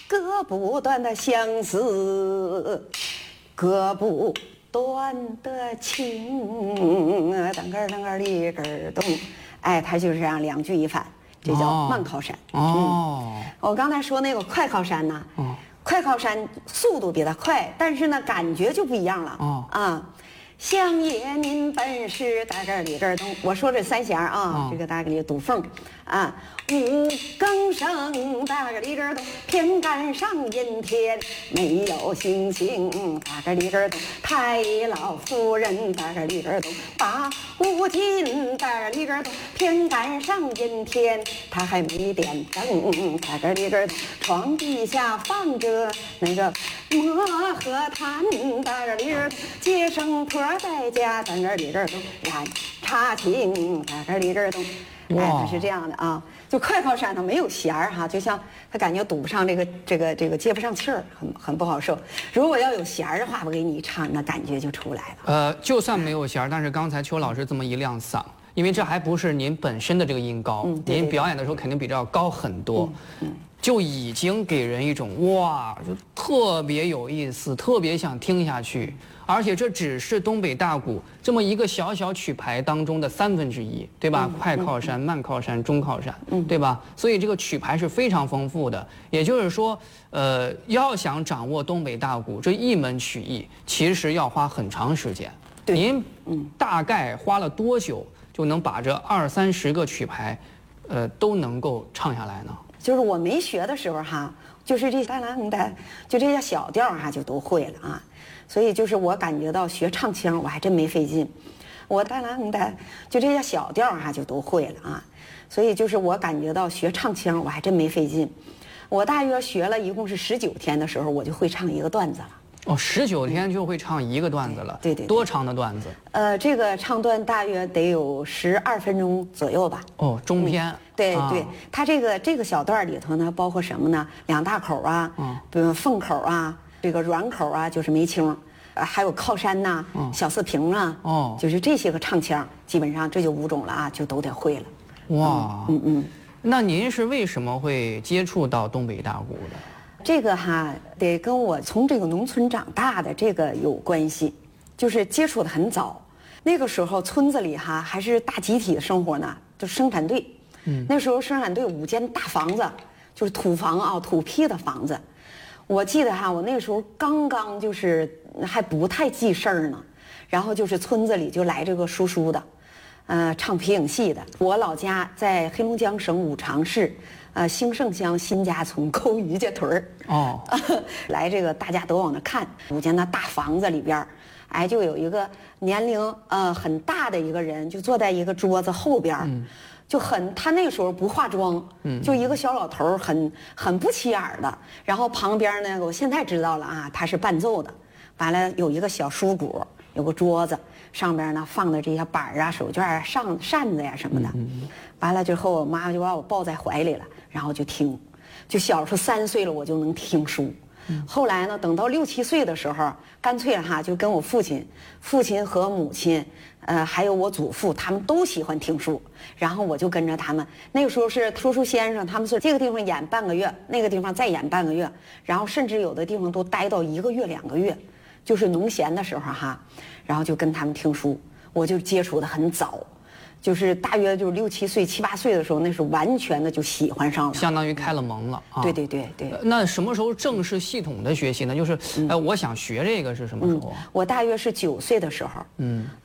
割不断的相思，割不断的情，当个当个里个咚，哎，它就是这样两句一反，这叫慢靠山。我刚才说那个快靠山呢，快靠山速度比它快，但是呢感觉就不一样了。乡野民本是大个里个咚，我说这三弦啊，这个大个里堵缝啊，五更声大个里个咚，偏赶上阴天，没有星星大个里个咚，太老夫人大个里个咚，把五斤大个里个咚，偏赶上阴天，他还没点灯大个里个咚，床底下放着那个磨和炭大个里个咚，接生婆在家大个里个咚，燃茶情大个里个咚。哎，它是这样的啊，就快靠山它没有弦儿哈，就像它感觉堵不上这个接不上气儿，很不好受。如果要有弦儿的话，我给你一唱，那感觉就出来了。 就算没有弦儿，但是刚才邱老师这么一亮嗓，因为这还不是您本身的这个音高，您表演的时候肯定比这要高很多，就已经给人一种哇，就特别有意思，特别想听下去。而且这只是东北大鼓这么一个小小曲牌当中的1/3，对吧？快靠山、慢靠山、中靠山，对吧？所以这个曲牌是非常丰富的。也就是说，要想掌握东北大鼓这一门曲艺，其实要花很长时间。您大概花了多久就能把这20-30个曲牌，都能够唱下来呢？ 就是我没学的时候哈，就是这当啷的，就这些小调哈就都会了啊。所以就是我感觉到学唱腔我还真没费劲，我当啷的就这些小调哈就都会了啊。所以就是我感觉到学唱腔我还真没费劲，我大约学了一共是19天的时候，我就会唱一个段子了。 19天就会唱一个段子了？ 对。 多长的段子？ 这个唱段大约得有12分钟左右吧。 中篇。 对，它这个小段里头呢，包括什么呢？2大口啊，比如凤口啊，这个软口啊，就是梅清，还有靠山呐，小四平啊，就是这些个唱腔，基本上这就5种了啊，就都得会了。 哇，那您是为什么会接触到东北大鼓的？ 这个哈得跟我从这个农村长大的这个有关系，就是接触的很早。那个时候村子里哈还是大集体的生活呢，就生产队。那时候生产队5间大房子，就是土房啊，土坯的房子。我记得哈，我那个时候刚刚就是还不太记事儿呢，然后就是村子里就来这个叔叔的，唱皮影戏的。我老家在黑龙江省五常市。兴盛乡新家村沟于家屯儿来这个大家都往那看5间那大房子里边，哎，就有一个年龄很大的一个人，就坐在一个桌子后边，就他那个时候不化妆，就一个小老头，很不起眼的。然后旁边呢，我现在知道了啊，他是伴奏的。完了有一个小书鼓，有个桌子，上边呢放的这些板啊、手绢啊、扇子呀什么的。完了之后，我妈就把我抱在怀里了。然后就听，就小时候3岁了，我就能听书。后来呢，等到6、7岁的时候，干脆哈就跟我父亲和母亲，还有我祖父，他们都喜欢听书。然后我就跟着他们。那个时候是叔叔先生，他们说这个地方演半个月，那个地方再演半个月，然后甚至有的地方都待到1个月、2个月，就是农闲的时候哈，然后就跟他们听书，我就接触的很早。就是大约就是6、7岁、7、8岁的时候，那是完全的就喜欢上了， 相当于开了蒙了啊！ 对。 那什么时候正式系统的学习呢？就是我想学这个是什么时候？ 我大约是9岁的时候，